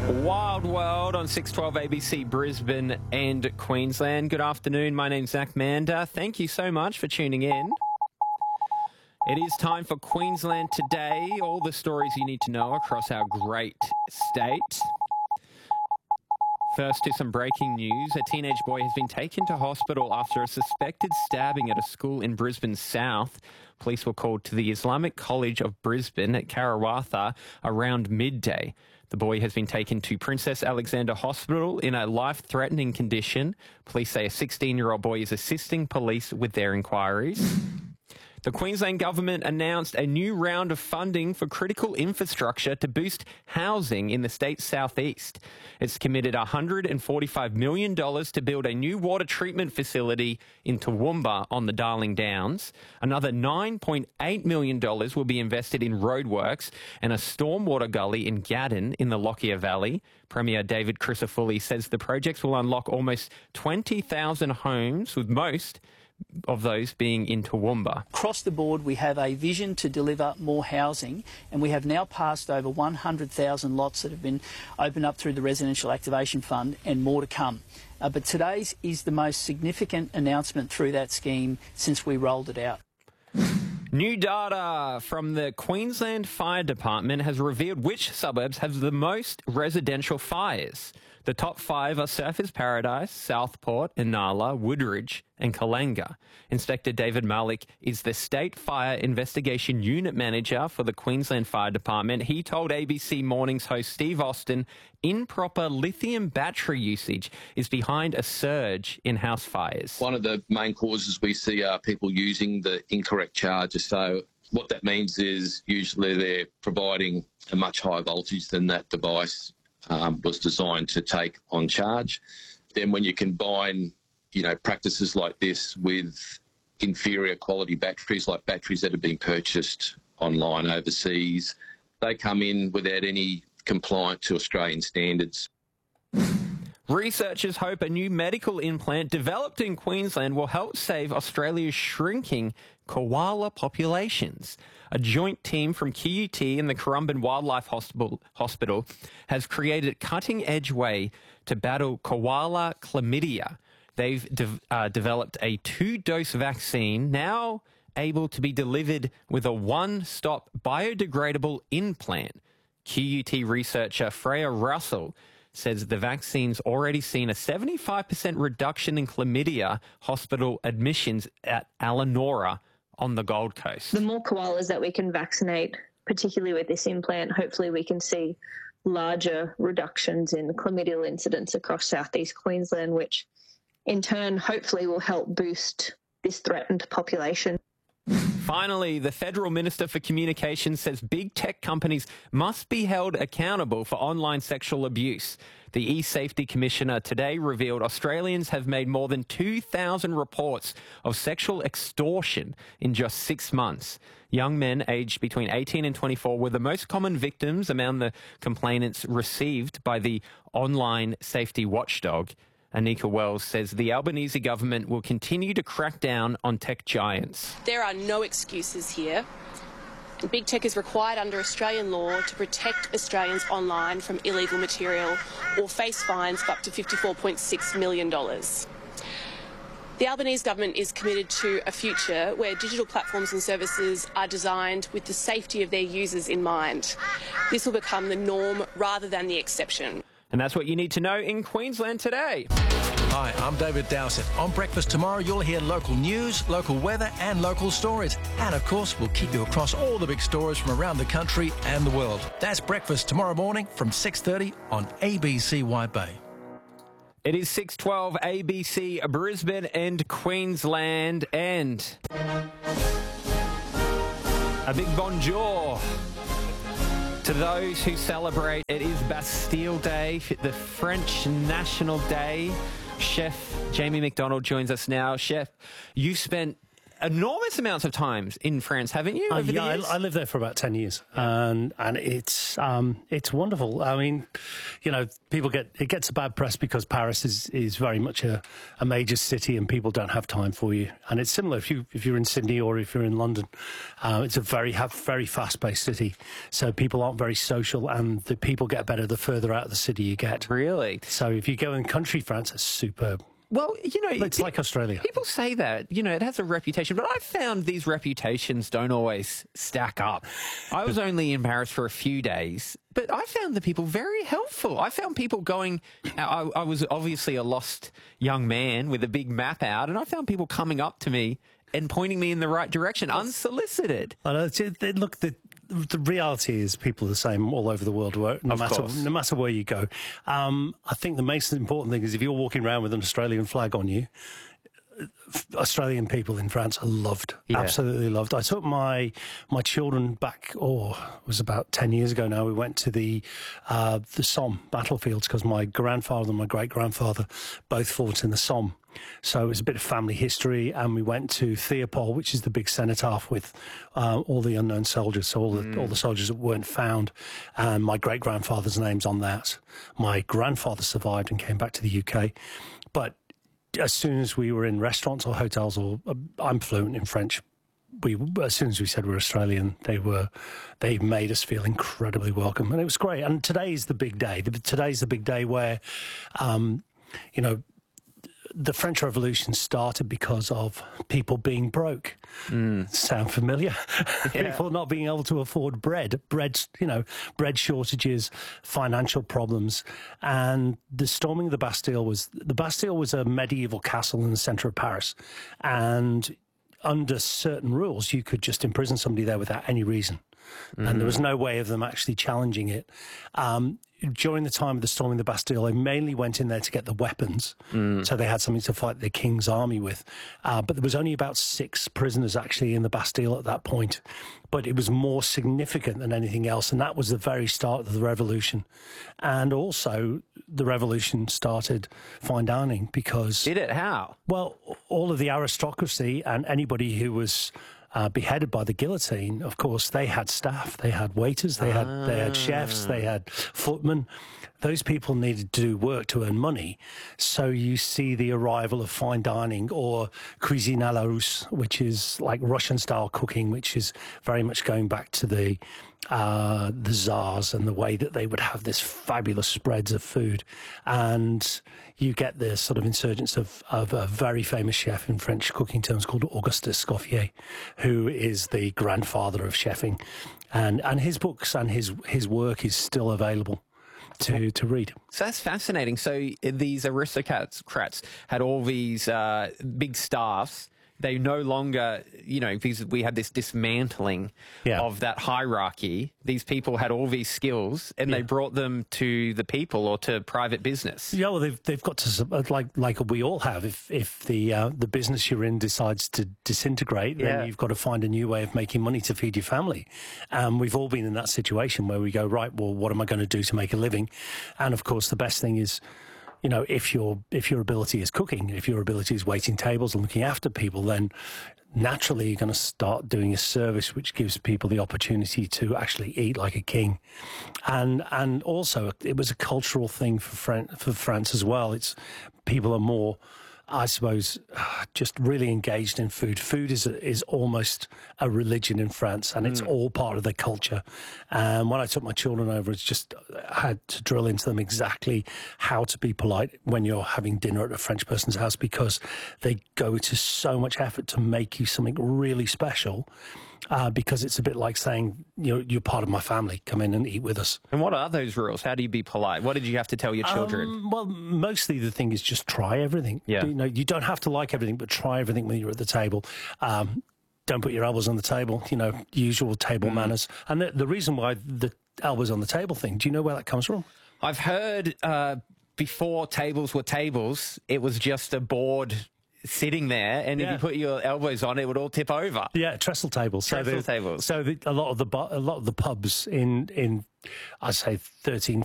Wild World on 612 ABC Brisbane and Queensland. Good afternoon. My name's Zach Mander. Thank you so much for tuning in. It is time for Queensland Today. All the stories you need to know across our great state. First to some breaking news. A teenage boy has been taken to hospital after a suspected stabbing at a school in Brisbane South. Police were called to the Islamic College of Brisbane at Karawatha around midday. The boy has been taken to Princess Alexandra Hospital in a life-threatening condition. Police say a 16-year-old boy is assisting police with their inquiries. The Queensland Government announced a new round of funding for critical infrastructure to boost housing in the state's southeast. It's committed $145 million to build a new water treatment facility in Toowoomba on the Darling Downs. Another $9.8 million will be invested in roadworks and a stormwater gully in Gaddon in the Lockyer Valley. Premier David Crisafulli says the projects will unlock almost 20,000 homes, with most of those being in Toowoomba. Across the board, we have a vision to deliver more housing, and we have now passed over 100,000 lots that have been opened up through the Residential Activation Fund, and more to come. But today's is the most significant announcement through that scheme since we rolled it out. New data from the Queensland Fire Department has revealed which suburbs have the most residential fires. The top 5 are Surfers Paradise, Southport, Inala, Woodridge and Kalenga. Inspector David Malik is the State Fire Investigation Unit Manager for the Queensland Fire Department. He told ABC Mornings host Steve Austin improper lithium battery usage is behind a surge in house fires. One of the main causes we see are people using the incorrect charger. So what that means is usually they're providing a much higher voltage than that device was designed to take on charge. Then when you combine, practices like this with inferior quality batteries, like batteries that have been purchased online overseas, they come in without any compliant to Australian standards. Researchers hope a new medical implant developed in Queensland will help save Australia's shrinking koala populations. A joint team from QUT and the Currumbin Wildlife Hospital has created a cutting-edge way to battle koala chlamydia. They've developed a 2-dose vaccine now able to be delivered with a one-stop biodegradable implant. QUT researcher Freya Russell says the vaccine's already seen a 75% reduction in chlamydia hospital admissions at Alanora on the Gold Coast. The more koalas that we can vaccinate, particularly with this implant, hopefully we can see larger reductions in chlamydial incidence across southeast Queensland, which in turn hopefully will help boost this threatened population. Finally, the Federal Minister for Communications says big tech companies must be held accountable for online sexual abuse. The eSafety Commissioner today revealed Australians have made more than 2,000 reports of sexual extortion in just 6 months. Young men aged between 18 and 24 were the most common victims among the complainants received by the online safety watchdog. Anika Wells says the Albanese government will continue to crack down on tech giants. There are no excuses here. And big tech is required under Australian law to protect Australians online from illegal material or face fines of up to $54.6 million. The Albanese government is committed to a future where digital platforms and services are designed with the safety of their users in mind. This will become the norm rather than the exception. And that's what you need to know in Queensland today. Hi, I'm David Dowsett. On Breakfast Tomorrow, you'll hear local news, local weather and local stories. And, of course, we'll keep you across all the big stories from around the country and the world. That's Breakfast tomorrow morning from 6:30 on ABC White Bay. It is 6:12 ABC Brisbane and Queensland, and a big bonjour to those who celebrate. It is Bastille Day, the French National Day. Chef Jamie McDonald joins us now. Chef, you spent enormous amounts of times in France, haven't you? Over the years? I lived there for about 10 years, and it's wonderful. I mean, you know, it gets a bad press because Paris is very much a major city, and people don't have time for you. And it's similar if you're in Sydney or if you're in London. It's a very fast-paced city, so people aren't very social, and the people get better the further out of the city you get. Really? So if you go in country France, it's superb. Well, you know, it's like Australia. People say that, you know, it has a reputation, but I've found these reputations don't always stack up. I was only in Paris for a few days, but I found the people very helpful. I found people going, I was obviously a lost young man with a big map out, and I found people coming up to me and pointing me in the right direction, unsolicited. Look, the reality is people are the same all over the world, no matter where you go. I think the most important thing is if you're walking around with an Australian flag on you, Australian people in France are loved, absolutely loved. I took my children back, it was about 10 years ago now. We went to the Somme battlefields because my grandfather and my great-grandfather both fought in the Somme. So it was a bit of family history, and we went to Theopole, which is the big cenotaph with all the unknown soldiers, so all the soldiers that weren't found, and my great-grandfather's name's on that. My grandfather survived and came back to the UK, but as soon as we were in restaurants or hotels, I'm fluent in French, as soon as we said we're Australian, they made us feel incredibly welcome, and it was great. And today's the big day. Today's the big day where, you know, the French Revolution started because of people being broke. Sound familiar? Yeah. People not being able to afford bread, bread shortages, financial problems. And the storming of the Bastille was a medieval castle in the centre of Paris. And under certain rules, you could just imprison somebody there without any reason. And there was no way of them actually challenging it. During the time of the storming of the Bastille, they mainly went in there to get the weapons, so they had something to fight the king's army with. But there was only about 6 prisoners actually in the Bastille at that point. But it was more significant than anything else, and that was the very start of the revolution. And also, the revolution started fine dining because... Did it? How? Well, all of the aristocracy and anybody who was... beheaded by the guillotine, of course, they had staff, they had waiters, they had chefs, they had footmen. Those people needed to do work to earn money. So you see the arrival of fine dining or cuisine à la Russe, which is like Russian-style cooking, which is very much going back to the Tsars and the way that they would have this fabulous spreads of food. And you get this sort of insurgence of a very famous chef in French cooking terms called Auguste Escoffier, who is the grandfather of chefing. And his books and his work is still available to read. So that's fascinating. So these aristocrats had all these big staffs. They no longer, you know, because we had this dismantling of that hierarchy. These people had all these skills, and they brought them to the people or to private business. Yeah, well, they've got to, like we all have. If the business you're in decides to disintegrate, then you've got to find a new way of making money to feed your family. We've all been in that situation where we go, right, well, what am I going to do to make a living? And of course, the best thing is, you know, if your ability is cooking, if your ability is waiting tables and looking after people, then naturally you're going to start doing a service which gives people the opportunity to actually eat like a king. And also it was a cultural thing for France as well. People are more, I suppose, just really engaged in food. Food is almost a religion in France, and it's all part of their culture. And when I took my children over, it's just I had to drill into them exactly how to be polite when you're having dinner at a French person's house, because they go to so much effort to make you something really special. Because it's a bit like saying, you're part of my family, come in and eat with us. And what are those rules? How do you be polite? What did you have to tell your children? Well, mostly the thing is just try everything. Yeah. You know, you don't have to like everything, but try everything when you're at the table. Don't put your elbows on the table, usual table manners. And the reason why the elbows on the table thing, do you know where that comes from? I've heard before tables were tables, it was just a board sitting there, and if you put your elbows on, it would all tip over. Yeah, trestle tables. Trestle tables. So a lot of the pubs in I'd say 13th,